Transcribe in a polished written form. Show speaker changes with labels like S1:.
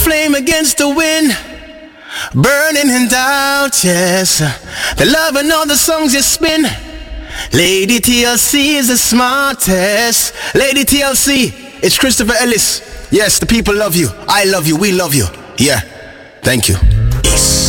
S1: flame against the wind, burning in doubt, yes. The love and all the songs you spin. Lady TLC is the smartest. Lady TLC, it's Christopher Ellis. Yes, the people love you. I love you. We love you. Yeah. Thank you.